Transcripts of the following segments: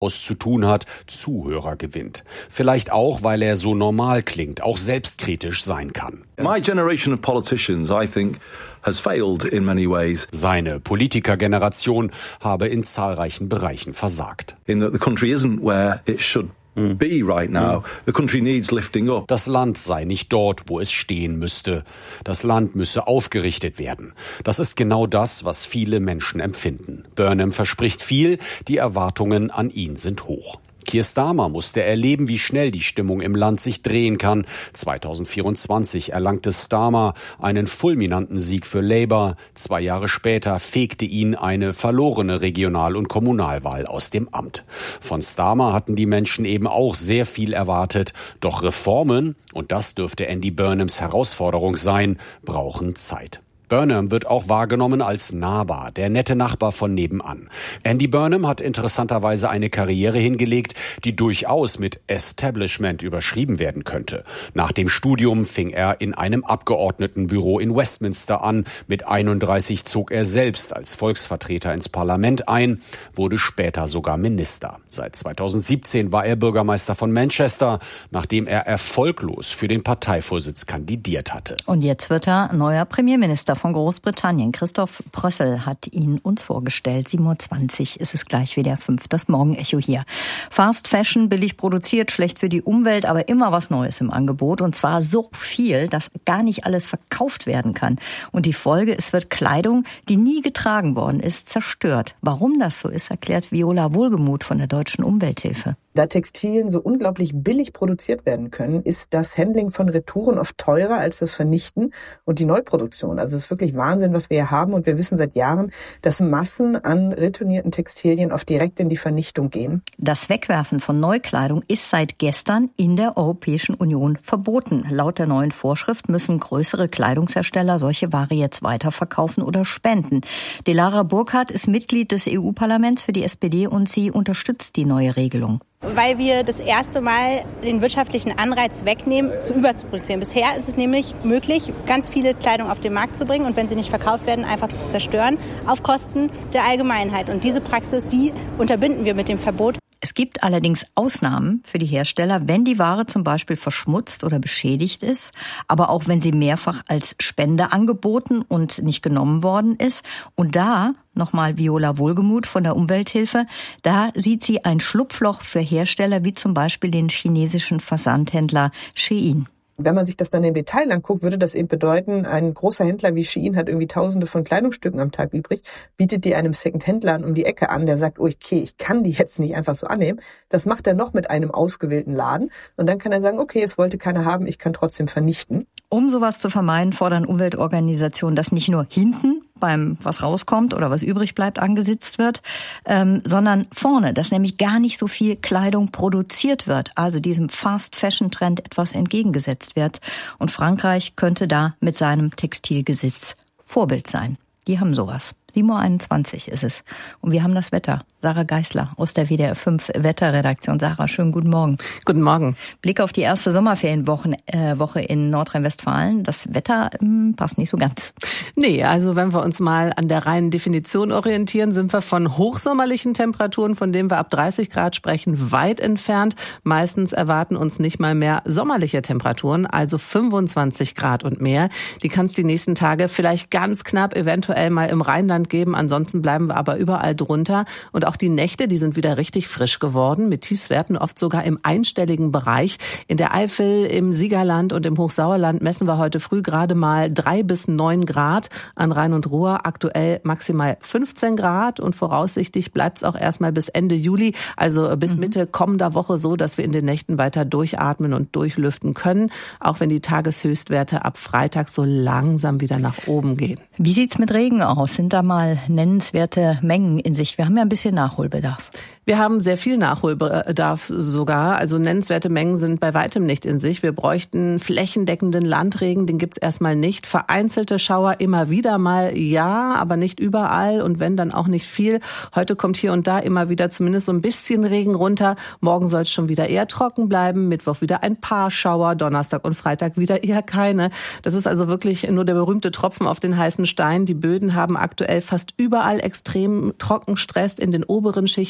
zu tun hat, Zuhörer gewinnt. Vielleicht auch, weil er so normal klingt, auch selbstkritisch sein kann. My generation of politicians, I think, has failed in many ways. Seine Politikergeneration habe in zahlreichen Bereichen versagt. In that the country isn't where it should be right now. The country needs lifting up. Das Land sei nicht dort, wo es stehen müsste. Das Land müsse aufgerichtet werden. Das ist genau das, was viele Menschen empfinden. Burnham verspricht viel, die Erwartungen an ihn sind hoch. Keir Starmer musste erleben, wie schnell die Stimmung im Land sich drehen kann. 2024 erlangte Starmer einen fulminanten Sieg für Labour. 2 Jahre später fegte ihn eine verlorene Regional- und Kommunalwahl aus dem Amt. Von Starmer hatten die Menschen eben auch sehr viel erwartet. Doch Reformen, und das dürfte Andy Burnhams Herausforderung sein, brauchen Zeit. Burnham wird auch wahrgenommen als nahbar, der nette Nachbar von nebenan. Andy Burnham hat interessanterweise eine Karriere hingelegt, die durchaus mit Establishment überschrieben werden könnte. Nach dem Studium fing er in einem Abgeordnetenbüro in Westminster an. Mit 31 zog er selbst als Volksvertreter ins Parlament ein, wurde später sogar Minister. Seit 2017 war er Bürgermeister von Manchester, nachdem er erfolglos für den Parteivorsitz kandidiert hatte. Und jetzt wird er neuer Premierminister von Großbritannien. Christoph Prössel hat ihn uns vorgestellt. 7.20 Uhr ist es gleich wieder 5. Das Morgenecho hier. Fast Fashion, billig produziert, schlecht für die Umwelt, aber immer was Neues im Angebot. Und zwar so viel, dass gar nicht alles verkauft werden kann. Und die Folge, es wird Kleidung, die nie getragen worden ist, zerstört. Warum das so ist, erklärt Viola Wohlgemuth von der Deutschen Umwelthilfe. Da Textilien so unglaublich billig produziert werden können, ist das Handling von Retouren oft teurer als das Vernichten und die Neuproduktion. Also es ist wirklich Wahnsinn, was wir hier haben. Und wir wissen seit Jahren, dass Massen an retournierten Textilien oft direkt in die Vernichtung gehen. Das Wegwerfen von Neukleidung ist seit gestern in der Europäischen Union verboten. Laut der neuen Vorschrift müssen größere Kleidungshersteller solche Ware jetzt weiterverkaufen oder spenden. Delara Burkhardt ist Mitglied des EU-Parlaments für die SPD und sie unterstützt die neue Regelung. Weil wir das erste Mal den wirtschaftlichen Anreiz wegnehmen, zu überzuproduzieren. Bisher ist es nämlich möglich, ganz viele Kleidung auf den Markt zu bringen und wenn sie nicht verkauft werden, einfach zu zerstören, auf Kosten der Allgemeinheit. Und diese Praxis, die unterbinden wir mit dem Verbot. Es gibt allerdings Ausnahmen für die Hersteller, wenn die Ware zum Beispiel verschmutzt oder beschädigt ist, aber auch wenn sie mehrfach als Spende angeboten und nicht genommen worden ist. Und da, nochmal Viola Wohlgemuth von der Umwelthilfe, da sieht sie ein Schlupfloch für Hersteller wie zum Beispiel den chinesischen Versandhändler Shein. Wenn man sich das dann im Detail anguckt, würde das eben bedeuten, ein großer Händler wie Shein hat irgendwie Tausende von Kleidungsstücken am Tag übrig, bietet die einem Second-Händler um die Ecke an, der sagt, okay, ich kann die jetzt nicht einfach so annehmen. Das macht er noch mit einem ausgewählten Laden und dann kann er sagen, okay, es wollte keiner haben, ich kann trotzdem vernichten. Um sowas zu vermeiden, fordern Umweltorganisationen, dass nicht nur hinten beim was rauskommt oder was übrig bleibt angesetzt wird, sondern vorne, dass nämlich gar nicht so viel Kleidung produziert wird, also diesem Fast-Fashion-Trend etwas entgegengesetzt wird. Und Frankreich könnte da mit seinem Textilgesetz Vorbild sein. Die haben sowas. 7.21 Uhr ist es. Und wir haben das Wetter. Sarah Geisler aus der WDR 5 Wetterredaktion. Sarah, schönen guten Morgen. Guten Morgen. Blick auf die erste Sommerferienwoche in Nordrhein-Westfalen. Das Wetter passt nicht so ganz. Nee, also wenn wir uns mal an der reinen Definition orientieren, sind wir von hochsommerlichen Temperaturen, von denen wir ab 30 Grad sprechen, weit entfernt. Meistens erwarten uns nicht mal mehr sommerliche Temperaturen, also 25 Grad und mehr. Die kann es die nächsten Tage vielleicht ganz knapp eventuell mal im Rheinland geben. Ansonsten bleiben wir aber überall drunter. Und auch die Nächte, die sind wieder richtig frisch geworden, mit Tiefstwerten oft sogar im einstelligen Bereich. In der Eifel, im Siegerland und im Hochsauerland messen wir heute früh gerade mal 3 bis 9 Grad. An Rhein und Ruhr aktuell maximal 15 Grad. Und voraussichtlich bleibt es auch erstmal bis Ende Juli, also bis Mitte kommender Woche so, dass wir in den Nächten weiter durchatmen und durchlüften können. Auch wenn die Tageshöchstwerte ab Freitag so langsam wieder nach oben gehen. Wie sieht's mit Regen aus? Sind da mal nennenswerte Mengen in Sicht? Wir haben ja ein bisschen Nachholbedarf. Wir haben sehr viel Nachholbedarf sogar. Also nennenswerte Mengen sind bei weitem nicht in sich. Wir bräuchten flächendeckenden Landregen, den gibt's erstmal nicht. Vereinzelte Schauer immer wieder mal, ja, aber nicht überall und wenn, dann auch nicht viel. Heute kommt hier und da immer wieder zumindest so ein bisschen Regen runter. Morgen soll es schon wieder eher trocken bleiben. Mittwoch wieder ein paar Schauer, Donnerstag und Freitag wieder eher keine. Das ist also wirklich nur der berühmte Tropfen auf den heißen Stein. Die Böden haben aktuell fast überall extrem Trockenstress in den oberen Schichten, teilweise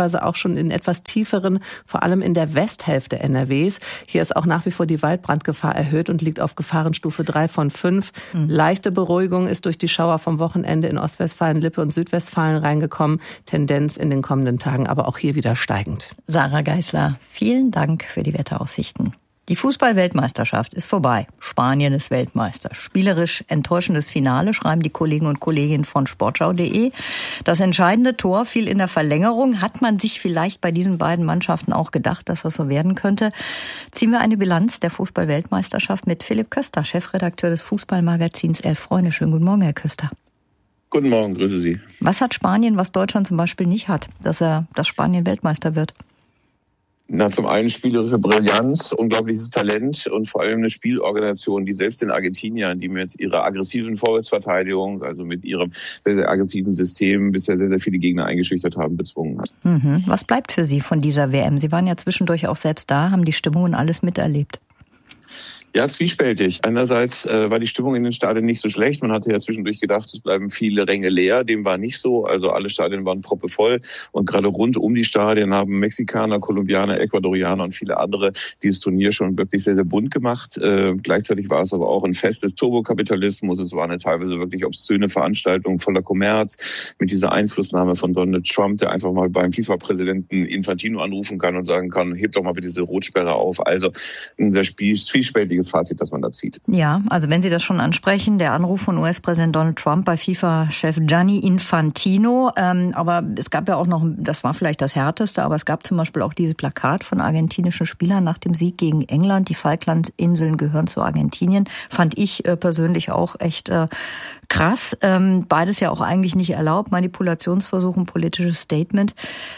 teilweise auch schon in etwas tieferen, vor allem in der Westhälfte NRWs. Hier ist auch nach wie vor die Waldbrandgefahr erhöht und liegt auf Gefahrenstufe 3 von 5. Leichte Beruhigung ist durch die Schauer vom Wochenende in Ostwestfalen, Lippe und Südwestfalen reingekommen. Tendenz in den kommenden Tagen aber auch hier wieder steigend. Sarah Geisler, vielen Dank für die Wetteraussichten. Die Fußball-Weltmeisterschaft ist vorbei. Spanien ist Weltmeister. Spielerisch enttäuschendes Finale, schreiben die Kollegen und Kolleginnen von sportschau.de. Das entscheidende Tor fiel in der Verlängerung. Hat man sich vielleicht bei diesen beiden Mannschaften auch gedacht, dass das so werden könnte? Ziehen wir eine Bilanz der Fußball-Weltmeisterschaft mit Philipp Köster, Chefredakteur des Fußballmagazins Elf Freunde. Schönen guten Morgen, Herr Köster. Guten Morgen, grüße Sie. Was hat Spanien, was Deutschland zum Beispiel nicht hat, dass Spanien Weltmeister wird? Na, zum einen spielerische Brillanz, unglaubliches Talent und vor allem eine Spielorganisation, die selbst den Argentiniern, die mit ihrer aggressiven Vorwärtsverteidigung, also mit ihrem sehr, sehr aggressiven System bisher sehr, sehr viele Gegner eingeschüchtert haben, bezwungen hat. Was bleibt für Sie von dieser WM? Sie waren ja zwischendurch auch selbst da, haben die Stimmung und alles miterlebt. Ja, zwiespältig. Einerseits war die Stimmung in den Stadien nicht so schlecht. Man hatte ja zwischendurch gedacht, es bleiben viele Ränge leer. Dem war nicht so. Also alle Stadien waren proppevoll. Und gerade rund um die Stadien haben Mexikaner, Kolumbianer, Ecuadorianer und viele andere dieses Turnier schon wirklich sehr, sehr bunt gemacht. Gleichzeitig war es aber auch ein Fest des Turbokapitalismus. Es war eine teilweise wirklich obszöne Veranstaltung voller Kommerz mit dieser Einflussnahme von Donald Trump, der einfach mal beim FIFA-Präsidenten Infantino anrufen kann und sagen kann, hebt doch mal bitte diese Rotsperre auf. Also ein sehr zwiespältiges Fazit, das man da zieht. Ja, also wenn Sie das schon ansprechen, der Anruf von US-Präsident Donald Trump bei FIFA-Chef Gianni Infantino, aber es gab ja auch noch, das war vielleicht das Härteste, aber es gab zum Beispiel auch dieses Plakat von argentinischen Spielern nach dem Sieg gegen England. Die Falklandinseln gehören zu Argentinien. Fand ich persönlich auch echt krass. Beides ja auch eigentlich nicht erlaubt. Manipulationsversuch und politisches Statement.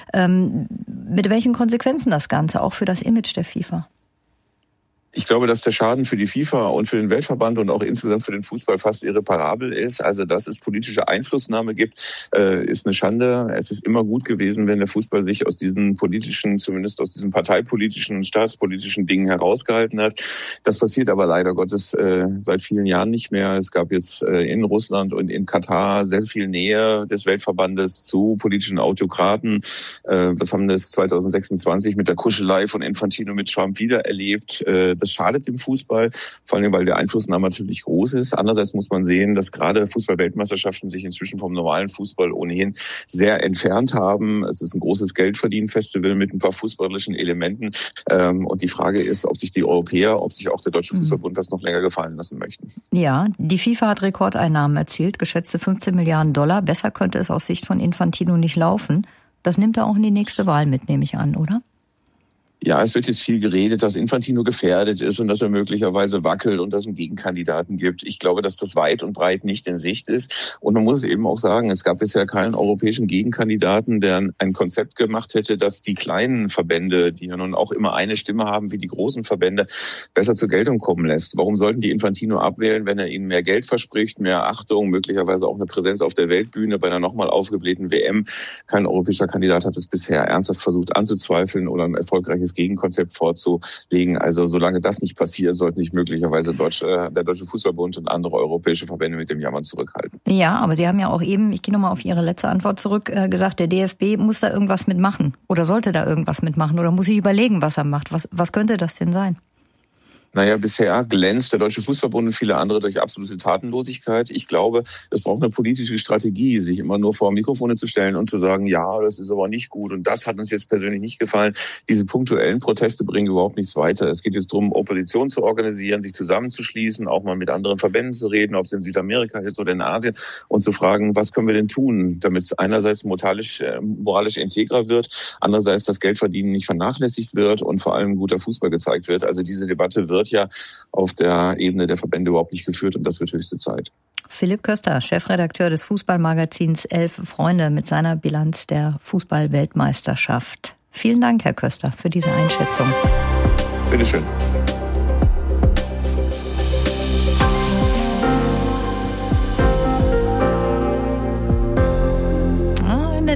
Mit welchen Konsequenzen das Ganze, auch für das Image der FIFA? Ich glaube, dass der Schaden für die FIFA und für den Weltverband und auch insgesamt für den Fußball fast irreparabel ist. Also, dass es politische Einflussnahme gibt, ist eine Schande. Es ist immer gut gewesen, wenn der Fußball sich aus diesen politischen, zumindest aus diesen parteipolitischen und staatspolitischen Dingen herausgehalten hat. Das passiert aber leider Gottes seit vielen Jahren nicht mehr. Es gab jetzt in Russland und in Katar sehr viel Nähe des Weltverbandes zu politischen Autokraten. Das haben wir 2026 mit der Kuschelei von Infantino mit Trump wieder erlebt. Das schadet dem Fußball, vor allem weil der Einflussnahme natürlich groß ist. Andererseits muss man sehen, dass gerade Fußball-Weltmeisterschaften sich inzwischen vom normalen Fußball ohnehin sehr entfernt haben. Es ist ein großes Geldverdienfestival mit ein paar fußballerischen Elementen. Und die Frage ist, ob sich die Europäer, ob sich auch der Deutsche Fußballbund das noch länger gefallen lassen möchten. Ja, die FIFA hat Rekordeinnahmen erzielt, geschätzte 15 Milliarden $. Besser könnte es aus Sicht von Infantino nicht laufen. Das nimmt er auch in die nächste Wahl mit, nehme ich an, oder? Ja, es wird jetzt viel geredet, dass Infantino gefährdet ist und dass er möglicherweise wackelt und dass es einen Gegenkandidaten gibt. Ich glaube, dass das weit und breit nicht in Sicht ist. Und man muss es eben auch sagen, es gab bisher keinen europäischen Gegenkandidaten, der ein Konzept gemacht hätte, dass die kleinen Verbände, die ja nun auch immer eine Stimme haben wie die großen Verbände, besser zur Geltung kommen lässt. Warum sollten die Infantino abwählen, wenn er ihnen mehr Geld verspricht, mehr Achtung, möglicherweise auch eine Präsenz auf der Weltbühne bei einer nochmal aufgeblähten WM? Kein europäischer Kandidat hat es bisher ernsthaft versucht anzuzweifeln oder ein erfolgreiches Gegenkonzept vorzulegen. Also solange das nicht passiert, sollten nicht möglicherweise der Deutsche Fußballbund und andere europäische Verbände mit dem Jammern zurückhalten. Ja, aber Sie haben ja auch eben, ich gehe nochmal auf Ihre letzte Antwort zurück, gesagt, der DFB muss da irgendwas mitmachen oder sollte da irgendwas mitmachen oder muss sich überlegen, was er macht. Was könnte das denn sein? Naja, bisher glänzt der Deutsche Fußballbund und viele andere durch absolute Tatenlosigkeit. Ich glaube, es braucht eine politische Strategie, sich immer nur vor Mikrofone zu stellen und zu sagen, ja, das ist aber nicht gut und das hat uns jetzt persönlich nicht gefallen. Diese punktuellen Proteste bringen überhaupt nichts weiter. Es geht jetzt darum, Opposition zu organisieren, sich zusammenzuschließen, auch mal mit anderen Verbänden zu reden, ob es in Südamerika ist oder in Asien und zu fragen, was können wir denn tun, damit es einerseits moralisch integrer wird, andererseits das Geldverdienen nicht vernachlässigt wird und vor allem guter Fußball gezeigt wird. Also diese Debatte wird ja auf der Ebene der Verbände überhaupt nicht geführt und das wird höchste Zeit. Philipp Köster, Chefredakteur des Fußballmagazins Elf Freunde mit seiner Bilanz der Fußball-Weltmeisterschaft. Vielen Dank, Herr Köster, für diese Einschätzung. Bitteschön.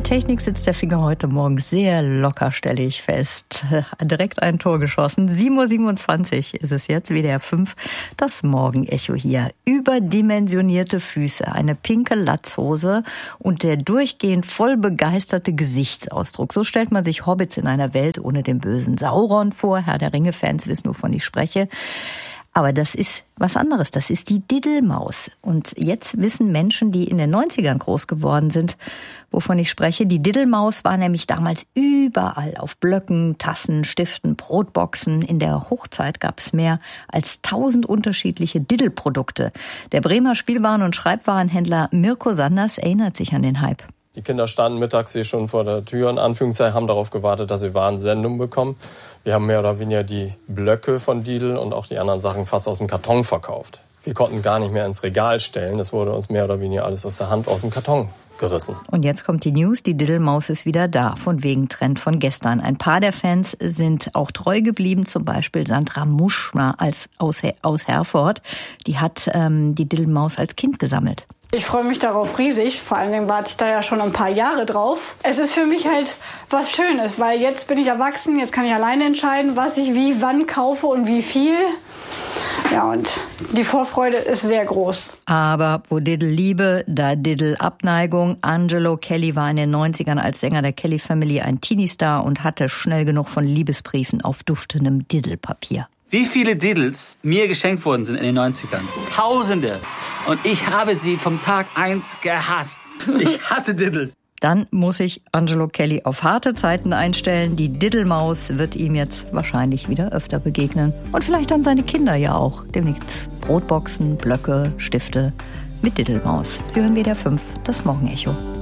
der Technik sitzt der Finger heute Morgen sehr locker, stelle ich fest. Direkt ein Tor geschossen. 7.27 Uhr ist es jetzt, WDR 5, das Morgenecho hier. Überdimensionierte Füße, eine pinke Latzhose und der durchgehend voll begeisterte Gesichtsausdruck. So stellt man sich Hobbits in einer Welt ohne den bösen Sauron vor. Herr der Ringe-Fans wissen, wovon ich spreche. Aber das ist was anderes, das ist die Diddelmaus. Und jetzt wissen Menschen, die in den 90ern groß geworden sind, wovon ich spreche. Die Diddelmaus war nämlich damals überall auf Blöcken, Tassen, Stiften, Brotboxen. In der Hochzeit gab es mehr als 1000 unterschiedliche Diddelprodukte. Der Bremer Spielwaren- und Schreibwarenhändler Mirko Sanders erinnert sich an den Hype. Die Kinder standen mittags hier schon vor der Tür, in Anführungszeichen, haben darauf gewartet, dass sie Warensendung bekommen. Wir haben mehr oder weniger die Blöcke von Didel und auch die anderen Sachen fast aus dem Karton verkauft. Wir konnten gar nicht mehr ins Regal stellen. Das wurde uns mehr oder weniger alles aus der Hand aus dem Karton gerissen. Und jetzt kommt die News, die Diddelmaus ist wieder da, von wegen Trend von gestern. Ein paar der Fans sind auch treu geblieben, zum Beispiel Sandra Muschner aus Herford. Die hat die Diddelmaus als Kind gesammelt. Ich freue mich darauf riesig, vor allen Dingen warte ich da ja schon ein paar Jahre drauf. Es ist für mich halt was Schönes, weil jetzt bin ich erwachsen, jetzt kann ich alleine entscheiden, was ich wie, wann kaufe und wie viel. Ja, und die Vorfreude ist sehr groß. Aber wo Diddle Liebe, da Diddle Abneigung. Angelo Kelly war in den 90ern als Sänger der Kelly Family ein Teenie-Star und hatte schnell genug von Liebesbriefen auf duftendem Diddle-Papier. Wie viele Diddles mir geschenkt worden sind in den 90ern? Tausende. Und ich habe sie vom Tag 1 gehasst. Ich hasse Diddles. Dann muss sich Angelo Kelly auf harte Zeiten einstellen. Die Diddelmaus wird ihm jetzt wahrscheinlich wieder öfter begegnen. Und vielleicht dann seine Kinder ja auch. Demnächst Brotboxen, Blöcke, Stifte mit Diddelmaus. Sie hören WDR 5, das Morgenecho.